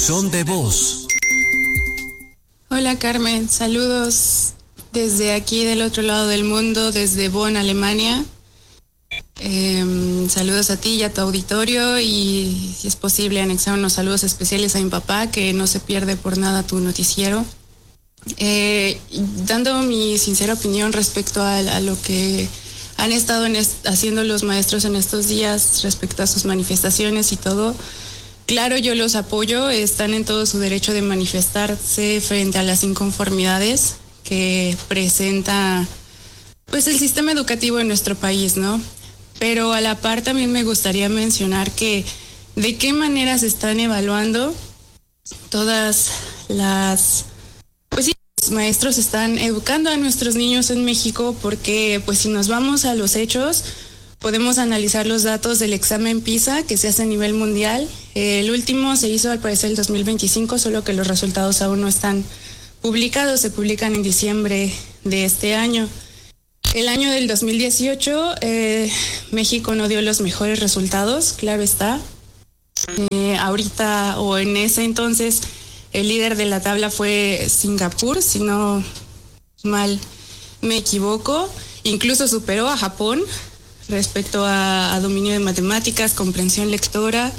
Buzón de voz. Hola Carmen, saludos desde aquí del otro lado del mundo, desde Bonn, Alemania. Saludos a ti y a tu auditorio, y si es posible anexar unos saludos especiales a mi papá, que no se pierde por nada tu noticiero. Dando mi sincera opinión respecto a lo que han estado haciendo los maestros en estos días respecto a sus manifestaciones y todo. Claro, yo los apoyo, están en todo su derecho de manifestarse frente a las inconformidades que presenta pues el sistema educativo en nuestro país, ¿no? Pero a la par también me gustaría mencionar que de qué manera se están evaluando todas las... Pues sí, los maestros están educando a nuestros niños en México, porque pues si nos vamos a los hechos, podemos analizar los datos del examen PISA que se hace a nivel mundial. El último se hizo al parecer el 2025, solo que los resultados aún no están publicados, se publican en diciembre de este año. El año del 2018, México no dio los mejores resultados, claro está. Ahorita o en ese entonces, el líder de la tabla fue Singapur, si no mal me equivoco. Incluso superó a Japón respecto a dominio de matemáticas, comprensión lectora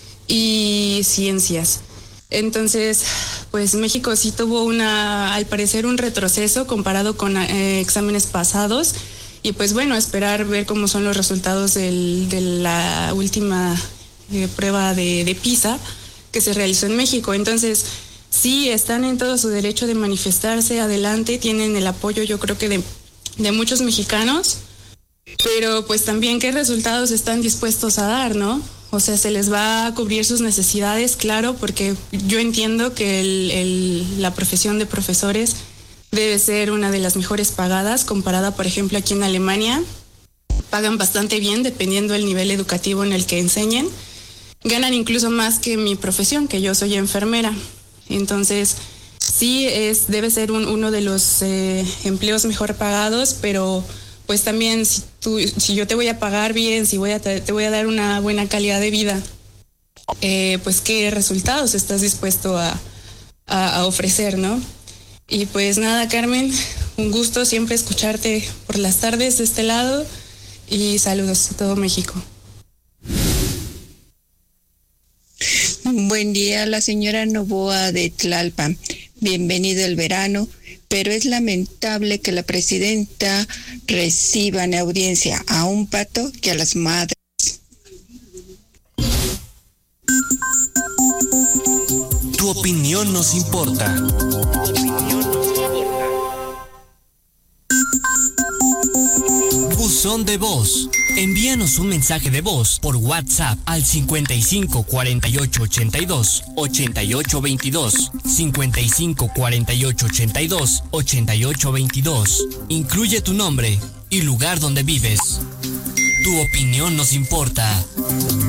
y ciencias. Entonces, pues México sí tuvo al parecer un retroceso comparado con exámenes pasados, y pues bueno, esperar ver cómo son los resultados de la última prueba de PISA que se realizó en México. Entonces, sí, están en todo su derecho de manifestarse, adelante, tienen el apoyo, yo creo que de muchos mexicanos, pero pues también qué resultados están dispuestos a dar, ¿no? O sea, se les va a cubrir sus necesidades, claro, porque yo entiendo que la profesión de profesores debe ser una de las mejores pagadas, comparada, por ejemplo, aquí en Alemania. Pagan bastante bien, dependiendo del nivel educativo en el que enseñen. Ganan incluso más que mi profesión, que yo soy enfermera. Entonces, sí, debe ser uno de los empleos mejor pagados, pero pues también si yo te voy a pagar bien, si te voy a dar una buena calidad de vida, pues qué resultados estás dispuesto a ofrecer, ¿no? Y pues nada, Carmen, un gusto siempre escucharte por las tardes de este lado, y saludos a todo México. Buen día, la señora Novoa de Tlalpan. Bienvenido el verano, pero es lamentable que la presidenta reciba en audiencia a un pato que a las madres. Tu opinión nos importa. Buzón de voz. Envíanos un mensaje de voz por WhatsApp al 55 48 82 88 22, 55 48 82 88 22. Incluye tu nombre y lugar donde vives. Tu opinión nos importa.